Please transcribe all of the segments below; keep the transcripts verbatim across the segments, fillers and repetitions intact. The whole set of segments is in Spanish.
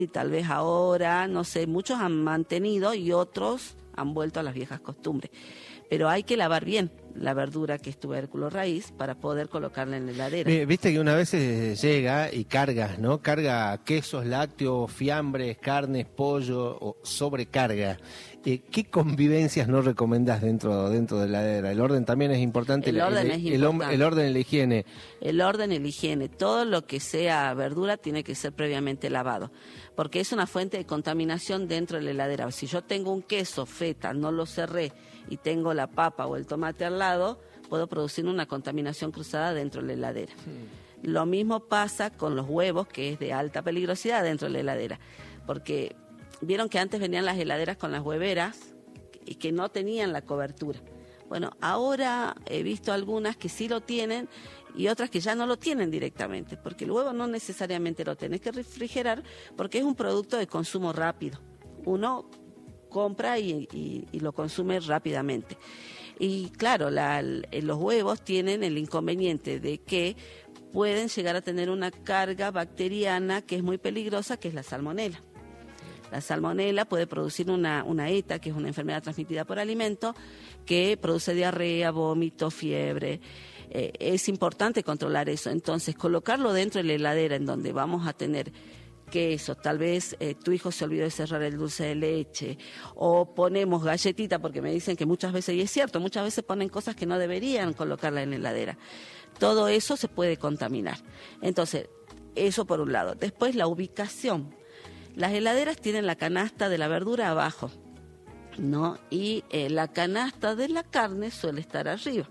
y tal vez ahora, no sé, muchos han mantenido y otros han vuelto a las viejas costumbres. Pero hay que lavar bien la verdura que es tubérculo raíz para poder colocarla en la heladera. Viste que una vez llega y carga, ¿no? Carga quesos, lácteos, fiambres, carnes, pollo, o sobrecarga. Eh, ¿Qué convivencias no recomendás dentro dentro de la heladera? El orden también es importante. El orden el, es el, importante. El orden y la higiene. El orden y la higiene. Todo lo que sea verdura tiene que ser previamente lavado, porque es una fuente de contaminación dentro de la heladera. Si yo tengo un queso, feta, no lo cerré y tengo la papa o el tomate al lado, puedo producir una contaminación cruzada dentro de la heladera. Hmm. Lo mismo pasa con los huevos, que es de alta peligrosidad dentro de la heladera, porque vieron que antes venían las heladeras con las hueveras y que no tenían la cobertura. Bueno, ahora he visto algunas que sí lo tienen y otras que ya no lo tienen directamente, porque el huevo no necesariamente lo tenés que refrigerar porque es un producto de consumo rápido. Uno compra y, y, y lo consume rápidamente. Y claro, la, los huevos tienen el inconveniente de que pueden llegar a tener una carga bacteriana que es muy peligrosa, que es la salmonela. La salmonela puede producir una, una ETA, que es una enfermedad transmitida por alimento, que produce diarrea, vómito, fiebre. Eh, es importante controlar eso. Entonces, colocarlo dentro de la heladera en donde vamos a tener queso, tal vez eh, tu hijo se olvidó de cerrar el dulce de leche, o ponemos galletita, porque me dicen que muchas veces, y es cierto, muchas veces ponen cosas que no deberían colocarla en la heladera. Todo eso se puede contaminar. Entonces, eso por un lado. Después, la ubicación. Las heladeras tienen la canasta de la verdura abajo, ¿no? Y eh, la canasta de la carne suele estar arriba.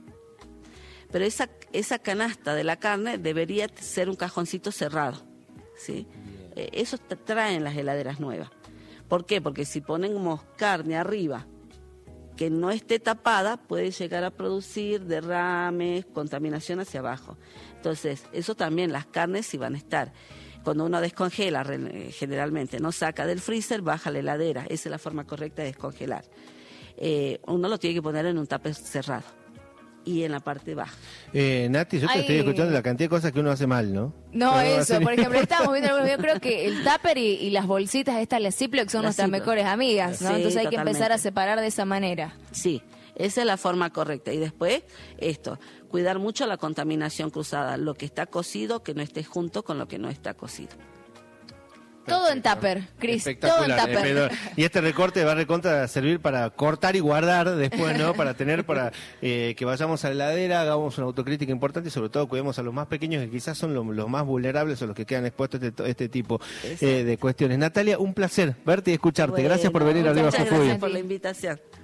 Pero esa, esa canasta de la carne debería ser un cajoncito cerrado, ¿sí? Eh, eso traen las heladeras nuevas. ¿Por qué? Porque si ponemos carne arriba que no esté tapada, puede llegar a producir derrames, contaminación hacia abajo. Entonces, eso también, las carnes sí van a estar. Cuando uno descongela, generalmente no saca del freezer, baja la heladera. Esa es la forma correcta de descongelar. Eh, uno lo tiene que poner en un tupper cerrado y en la parte baja. Eh, Nati, yo te Ay. estoy escuchando la cantidad de cosas que uno hace mal, ¿no? No, Pero eso, hacer... por ejemplo, estábamos viendo, yo creo que el tupper y, y las bolsitas estas, las Ziploc, son Las nuestras Ziploc. mejores amigas, ¿no? Sí, Entonces hay que totalmente. empezar a separar de esa manera. Sí, esa es la forma correcta. Y después, esto, cuidar mucho la contaminación cruzada. Lo que está cocido, que no esté junto con lo que no está cocido. Todo en tupper, Cris, todo en Espectacular. tupper. Eh, pero- y este recorte va a recontra servir para cortar y guardar después, ¿no? Para tener, para eh, que vayamos a la heladera, hagamos una autocrítica importante y sobre todo cuidemos a los más pequeños que quizás son los, los más vulnerables o los que quedan expuestos a este, este tipo eh, de cuestiones. Natalia, un placer verte y escucharte. Bueno, Gracias por venir a Arriba muchas Jujuy. gracias por la invitación.